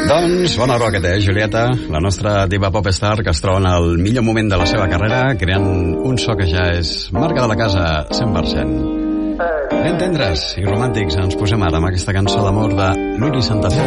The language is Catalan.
Doncs bona hora que té, Julieta, la nostra diva pop star que es troba en el millor moment de la seva carrera, creant un so que ja és marca de la casa 100%. Ben tendres i romàntics ens posem ara amb aquesta cançó d'amor de Luri Santa Fe.